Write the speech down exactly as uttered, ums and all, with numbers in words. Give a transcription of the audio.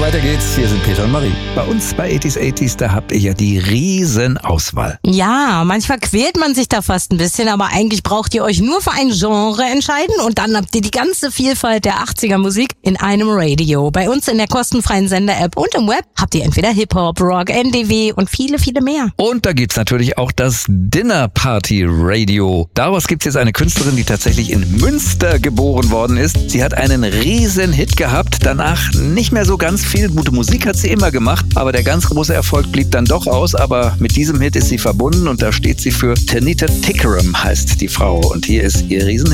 Weiter geht's, hier sind Peter und Marie. Bei uns bei achtziger achtziger, da habt ihr ja die Riesenauswahl. Ja, manchmal quält man sich da fast ein bisschen, aber eigentlich braucht ihr euch nur für ein Genre entscheiden und dann habt ihr die ganze Vielfalt der achtziger Musik in einem Radio. Bei uns in der kostenfreien Sender-App und im Web habt ihr entweder Hip-Hop, Rock, N D W und viele, viele mehr. Und da gibt's natürlich auch das Dinner Party Radio. Daraus gibt's jetzt eine Künstlerin, die tatsächlich in Münster geboren worden ist. Sie hat einen riesen Hit gehabt, danach nicht mehr so ganz viel. Gute Musik hat sie immer gemacht, aber der ganz große Erfolg blieb dann doch aus. Aber mit diesem Hit ist sie verbunden und da steht sie für Tanita Tikaram, heißt die Frau. Und hier ist ihr Riesen